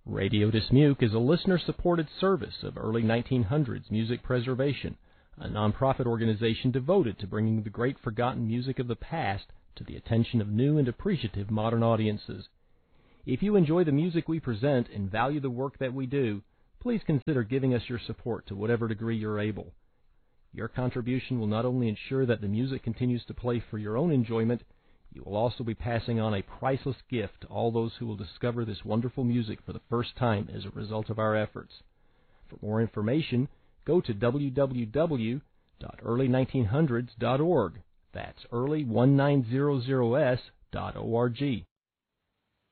Radio Dismuke is a listener-supported service of early 1900s music preservation, a nonprofit organization devoted to bringing the great forgotten music of the past to the attention of new and appreciative modern audiences. If you enjoy the music we present and value the work that we do, please consider giving us your support to whatever degree you're able. Your contribution will not only ensure that the music continues to play for your own enjoyment, you will also be passing on a priceless gift to all those who will discover this wonderful music for the first time as a result of our efforts. For more information, go to www.early1900s.org. That's early1900s.org.